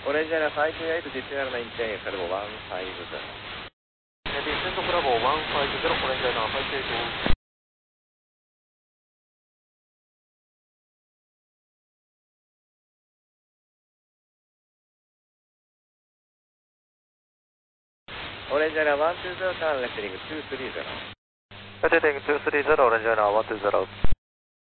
オレンジアナ528 Descend maintain Bravo 150. Descend Bravo 150, Orange Airline 528. Orange Airline 120, turn left heading 230. Left heading 230, Orange Airline 120.